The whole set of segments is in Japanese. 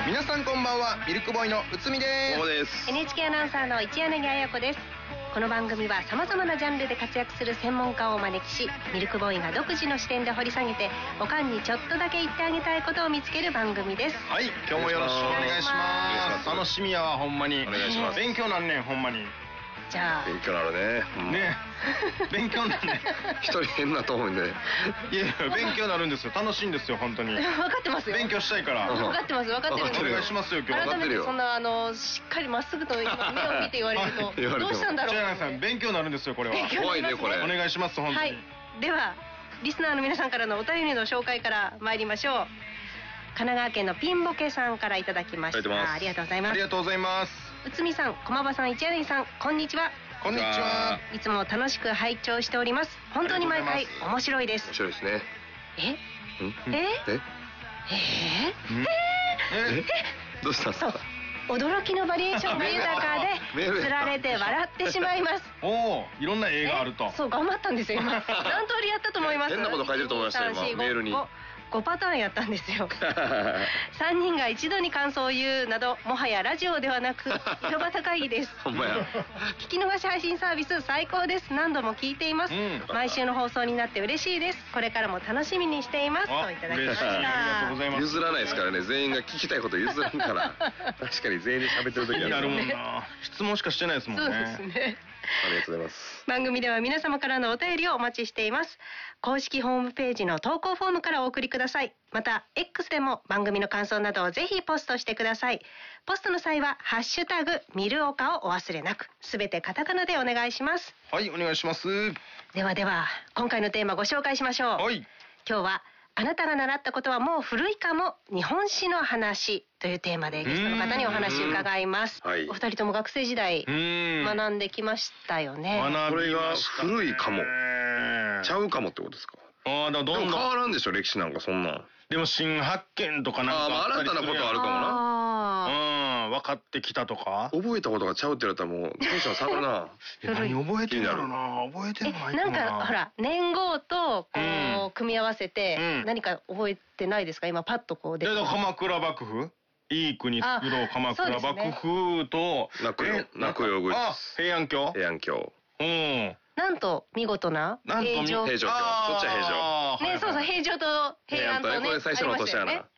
皆さんこんばんは。ミルクボーイの内海です。 そうです。 NHK アナウンサーの一柳彩子です。この番組はさまざまなジャンルで活躍する専門家をお招きし、ミルクボーイが独自の視点で掘り下げて、おかんにちょっとだけ言ってあげたいことを見つける番組です。 はい、今日もよろしくお願いします。楽しみやわ、ほんまに。 お願いします。 勉強なんねん、ほんまに。 じゃあ勉強なるね。 ね勉強なんねん。 一人変なと思うんで。 いや勉強になるんですよ。楽しいんですよ、本当に。 分かってますよ。 勉強したいから。 分かってます、分かってるんです。 お願いしますよ、今日。 改めてそんなしっかりまっすぐと今目を見て言われるとどうしたんだろう。 じゃあさん、勉強になるんですよ、これは。 怖いね、これ。 お願いします、本当に。 はい。ではリスナーの皆さんからのお便りの紹介から参りましょう。神奈川県のピンボケさんからいただきました。ありがとうございます。 ありがとうございます。 内海さん、駒場さん、一柳さん、こんにちは。 こんにちは。 いつも楽しく拝聴しております。本当に毎回面白いです。 面白いですね。どうしたんですか。 驚きのバリエーションが豊かでつられて笑ってしまいます。 おお、いろんな映画あると。 そう、頑張ったんですよ今。何通りやったと思います。 変なこと書いてると思いましたよ、今メールに。 5パターンやったんですよ。3人が一度に感想を言うなど、もはやラジオではなく井戸端会議です。 ほんまや。 聞き逃し配信サービス最高です。何度も聞いています。毎週の放送になって嬉しいです。これからも楽しみにしていますといただきました。 ありがとうございます。 譲らないですからね、全員が聞きたいこと譲らんから。確かに全員で喋ってる時はなるもんな。質問しかしてないですもんね。 そうですね。 ありがとうございます。 番組では皆様からのお便りをお待ちしています。公式ホームページの投稿フォームからお送りください。また X でも番組の感想などをぜひポストしてください。ポストの際はハッシュタグミルオカをお忘れなく、すべてカタカナでお願いします。 はい、お願いします。 では今回のテーマご紹介しましょう。 はい。 今日はあなたが習ったことはもう古いかも、日本史の話というテーマでゲストの方にお話を伺います。 はい、 お二人とも学生時代学んできましたよね。 これが古いかもちゃうかもってことですか。 ああ、だどんどん変わらんでしょ、歴史なんかそんなん。 でも新発見とかなんか新たなことあるかもな。 分かってきたとか。 覚えたことがちゃうって言われたらもうテンション下がるな。 何覚えてんだろうな。覚えてんのないかな。 なんかほら年号とこう組み合わせて何か覚えてないですか。今パッとこう出て。 鎌倉幕府、いい国作ろう鎌倉幕府と泣くよぐ平安京。 なんと見事な平城京。そっちは平城。ね、そうそう、平城と平安とね。 これ最初の年やな。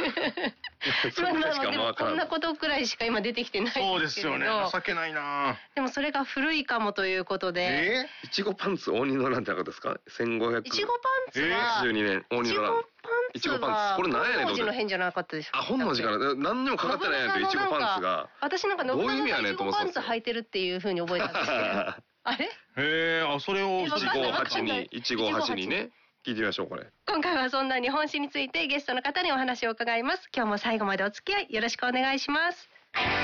こんなことくらいしか今出てきてないんですけど。 そうですよね。情けないな。 でもそれが古いかもということで。 いちごパンツ応仁の乱ってなかったですか。1500。 いちごパンツは。 12年応仁の乱。 いちごパンツは。 これ何やねん。 本能寺の変じゃなかったでしょ。 あ、本能寺から何にもかかってないやんといちごパンツが。 私なんか信長がいちごパンツ履いてるっていう風に覚えたんですけど。あれ？ それを 1582ね。聞いてみましょう。これ今回はそんな日本史についてゲストの方にお話を伺います。今日も最後までお付き合いよろしくお願いします。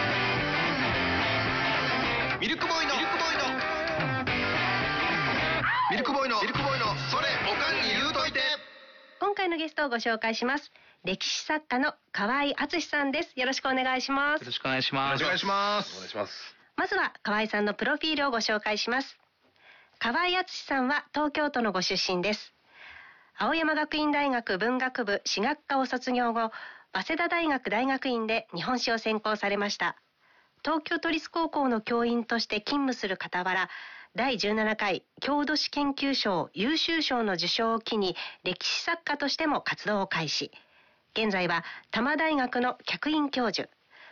ミルクボーイのそれおかんに言うといて。 今回のゲストをご紹介します。歴史作家の河合敦さんです。よろしくお願いします。 よろしくお願いします。 お願いします。 まずは河合さんのプロフィールをご紹介します。河合敦さんは東京都のご出身です。青山学院大学文学部史学科を卒業後、早稲田大学大学院で日本史を専攻されました。東京都立高校の教員として勤務する傍ら、第17回郷土史研究賞優秀賞の受賞を機に歴史作家としても活動を開始。現在は多摩大学の客員教授、